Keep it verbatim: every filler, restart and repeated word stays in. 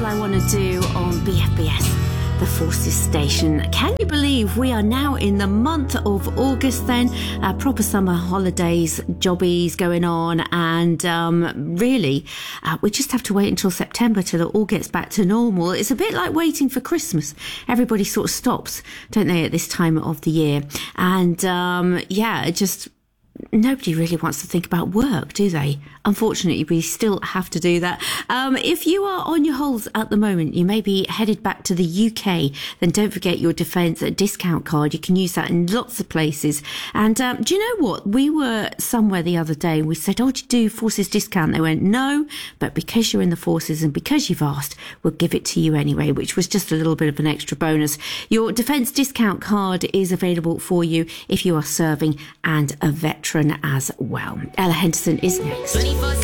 I want to do on B F B S, the Forces Station. Can you believe we are now in the month of August then? Uh, proper summer holidays, jobbies going on, and um, really, uh, we just have to wait until September till it all gets back to normal. It's a bit like waiting for Christmas. Everybody sort of stops, don't they, at this time of the year? And um, yeah, it just... Nobody really wants to think about work, do they? Unfortunately, we still have to do that. Um, if you are on your holes at the moment, you may be headed back to the U K, then don't forget your Defence discount card. You can use that in lots of places. And um, do you know what? We were somewhere the other day and we said, oh, do you do Forces discount? They went, no, but because you're in the Forces and because you've asked, we'll give it to you anyway, which was just a little bit of an extra bonus. Your Defence discount card is available for you if you are serving and a veteran as well. Ella Henderson is next.